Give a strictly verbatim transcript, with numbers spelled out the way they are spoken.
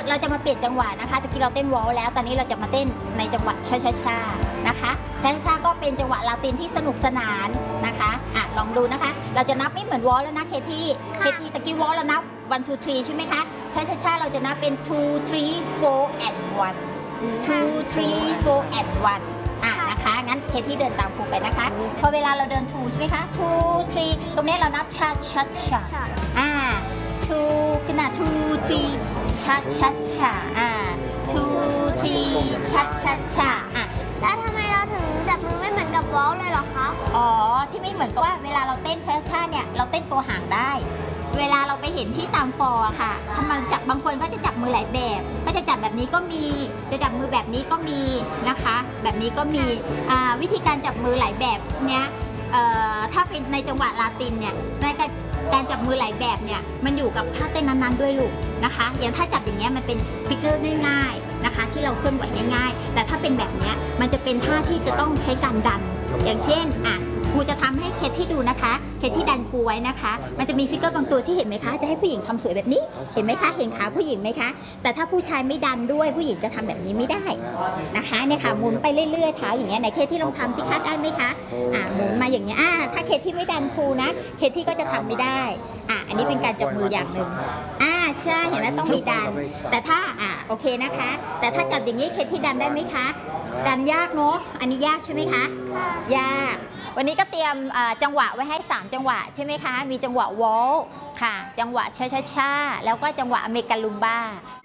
เราจะมาเปลี่ยนจังหวะนะคะตะกี้เราเต้นวอลแล้วตอนนี้เราจะมาเต้นในจังหวะช้าๆนะคะช้าๆก็เป็นจังหวะลาตินที่สนุกสนานนะคะอ่ะลองดูนะคะเราจะนับไม่เหมือนวอลแล้วนะเคที่เคที่ตะกี้วอลเรานับone two threeใช่ไหมคะช้าๆเราจะนับเป็น two three four and one two three four and one อ่ะนะคะงั้นเคที่เดินตามครูไปนะคะพอเวลาเราเดิน two ใช่ไหมคะ two three ตรงนี้เรานับช้าช้าช้าอ่า two ขึ้นมา two three ช้าช้าช้าอ่า two three ช้าช้าช้าอ่ะแล้วทำไมเราถึงจับมือไม่เหมือนกับวอลเลยเหรอคะอ๋อที่ไม่เหมือนกับว่าเวลาเราเต้นช้าๆเนี่ยเราเต้นตัวห่างได้เวลาเราไปเห็นที่ตามฟอร์ค่ะทำไมจับบางคนก็จะจับมือหลายแบบก็จะจับแบบนี้ก็มีจะจับมือแบบนี้ก็มีนะคะแบบนี้ก็มีวิธีการจับมือหลายแบบเนี้ยถ้าเป็นในจังหวะลาตินเนี่ยในการการจับมือหลายแบบเนี่ยมันอยู่กับท่าเต้นนั้นๆด้วยลูกนะคะอย่างถ้าจับอย่างเงี้ยมันเป็นฟิกเกอร์ง่ายๆนะคะที่เราเคลื่อนไหวง่ายๆแต่ถ้าเป็นแบบเนี้ยมันจะเป็นท่าที่จะต้องใช้การดันอย่างเช่นอ่ะครูจะทำให้เคที่ดูนะคะเคที่ดันครูไว้นะคะมันจะมีฟิกเกอร์บางตัวที่เห็นไหมคะจะให้ผู้หญิงทำสวยแบบนี้เห็นไหมคะเห็นขาผู้หญิงไหมคะแต่ถ้าผู้ชายไม่ดันด้วยผู้หญิงจะทำแบบนี้ไม่ได้นะคะเนี่ยค่ะหมุนไปเรื่อยๆเท้าอย่างเงี้ยไหนเคที่ลองทำสิคะได้ไหมคะอ่ะหมุนมาอย่างเงี้ยอ่ะถ้าเคที่ไม่ดันครูนะเคที่ก็จะทำไม่ได้อ่ะอันนี้เป็นการจับมืออย่างหนึ่งอ่าใช่เห็นไหมต้องมีดันแต่ถ้าอ่ะโอเคนะคะแต่ถ้าจับอย่างนี้เคที่ดันได้ไหมคะดันยากเนาะอันนี้ยากใช่ไหมคะยากวันนี้ก็เตรียมจังหวะไว้ให้สามจังหวะใช่ไหมคะมีจังหวะวอลค่ะจังหวะช้าๆแล้วก็จังหวะอเมริกันลุมบ้า